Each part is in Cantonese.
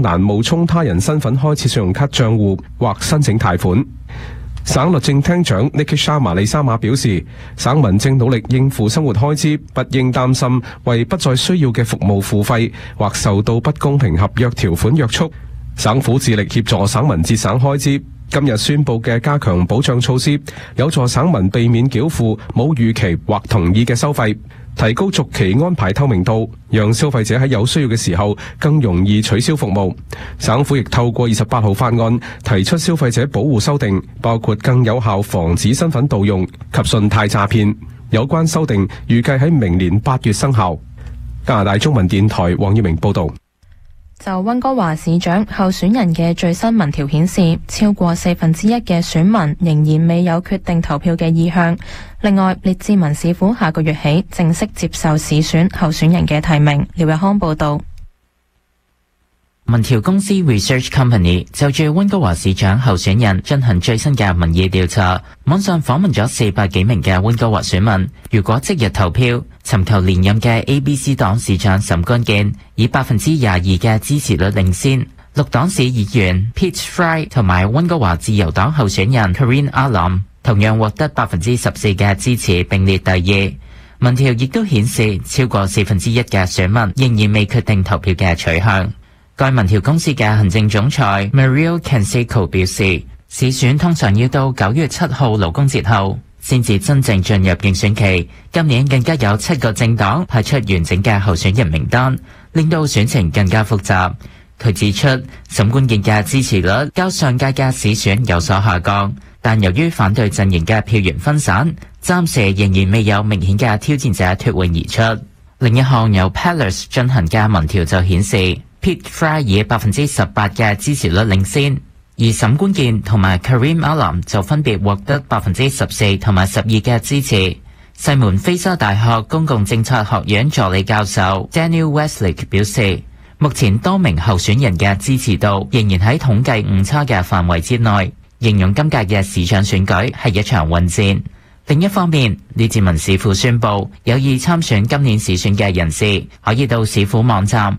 欄冒充他人身份開設信用卡帳戶或申請貸款。省律政廳長 Nikki Sharma 利沙馬表示，省民正努力應付生活開支，不應擔心為不再需要嘅服務付費或受到不公平合約條款約束。省府致力協助省民節省開支。今日宣布嘅加強保障措施，有助省民避免繳付冇預期或同意嘅收費，提高續期安排透明度，讓消費者喺有需要嘅時候更容易取消服務。省府亦透過28號法案提出消費者保護修訂，包括更有效防止身份盜用及信貸詐騙。有關修訂預計喺明年8月生效。加拿大中文電台黃耀明報導。 就溫哥華市長候選人嘅最新民調顯示，超過1/4嘅選民仍然未有決定投票嘅意向。另外，列治文市府下個月起正式接受市選候選人嘅提名。廖日康報導。 民調公司 Research Company 就住溫哥華市長候選人進行最新嘅民意調查，網上訪問咗400幾名嘅溫哥華選民。如果即日投票，尋求連任嘅 ABC 黨市長沈君健以22%嘅支持率領先，綠黨市議員 Pete Fry 同埋溫哥華自由黨候選人 Karine Alam 同樣獲得14%嘅支持，並列第二。民調亦都顯示，超過1/4嘅選民仍然未決定投票嘅取向。該民調公司嘅行政總裁 Mario Canseco 表示，市選通常要到9月7號勞工節後先至真正進入競選期。今年更加有7個政黨派出完整嘅候選人名單，令到選情更加複雜。佢指出，沈君健嘅支持率較上屆嘅市選有所下降，但由於反對陣營嘅票源分散，暫時仍然未有明顯嘅挑戰者脫穎而出。另一項由 Pellers 進行嘅民調就顯示，Pete Fry 以18%嘅支持率領先，而沈君健同埋 Karine Alam 就分別獲得14%同埋12%嘅支持。西門菲沙大學公共政策學院助理教授 Daniel Westlake 表示，目前多名候選人嘅支持度仍然喺統計誤差嘅範圍之內，形容今屆嘅市長選舉係一場混戰。另一方面，列治文市府宣布，有意參選今年市選嘅人士可以到市府網站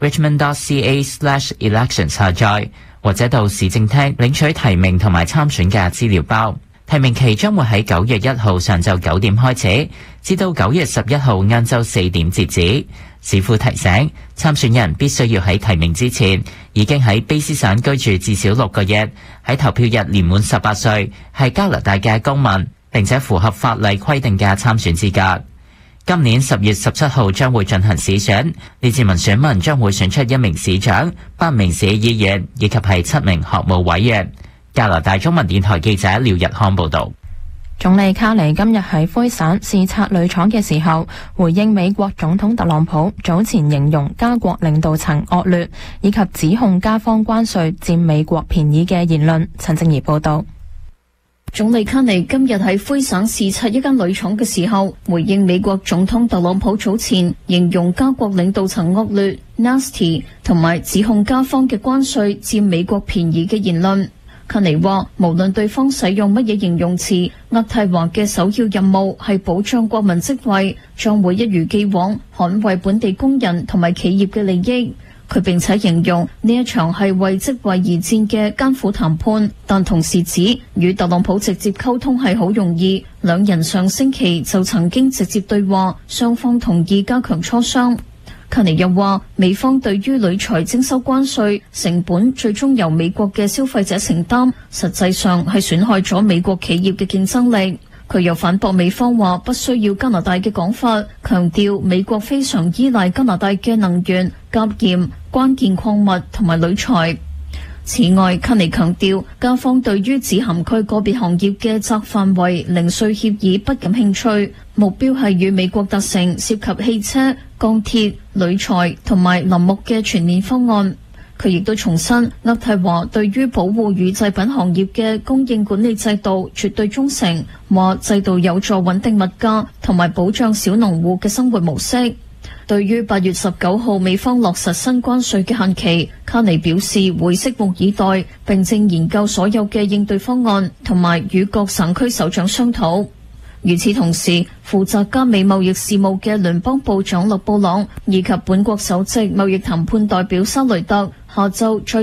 richmond.ca/elections 下載，或者到市政廳領取提名同埋參選嘅資料包。提名期將會喺9月1號上晝9點開始，至到9月11號晏晝4點截止。市府提醒，參選人必須要喺提名之前已經喺卑斯省居住至少6個月，喺投票日年滿18歲，係加拿大嘅公民，並且符合法例規定嘅參選資格。今年10月17號將會進行市選，列治文選民將會選出1名市長、8名市議員以及係7名學務委員。加拿大中文電台記者廖日康報道。 總理卡尼今日喺魁省視察鋁廠嘅時候，回應美國總統特朗普早前形容加國領導層惡劣，以及指控加方關稅佔美國便宜嘅言論。陳靜怡報道。 總理卡尼今日喺魁省視察一間鋁廠嘅時候，回應美國總統特朗普早前形容加國領導層惡劣 nasty 同埋指控加方嘅關稅佔美國便宜嘅言論。卡尼話，無論對方使用乜嘢形容詞，渥太華嘅首要任務係保障國民職位，將會一如既往捍衛本地工人同埋企業嘅利益。佢並且形容呢一場係為職位而戰嘅艱苦談判，但同時指與特朗普直接溝通係好容易。兩人上星期就曾經直接對話，雙方同意加強磋商。卡尼又話，美方對於鋁材徵收關稅，成本最終由美國嘅消費者承擔，實際上係損害咗美國企業嘅競爭力。佢又反駁美方話不需要加拿大嘅講法，強調美國非常依賴加拿大嘅能源、甲鹽、關鍵礦物同埋鋁材。此外，卡尼強調，加方對於只涵蓋個別行業嘅窄範圍零稅協議不感興趣，目標係與美國達成涉及汽車、鋼鐵、鋁材同埋林木嘅全面方案。佢亦都重申，渥太華對於保護乳製品行業嘅供應管理制度絕對忠誠，話制度有助穩定物價同埋保障小農戶嘅生活模式。對於8月19號美方落實新關稅嘅限期，卡尼表示會拭目以待，並正研究所有嘅應對方案，同埋與各省區首長商討。與此同時，負責加美貿易事務嘅聯邦部長勒布朗以及本國首席貿易談判代表沙雷特下晝再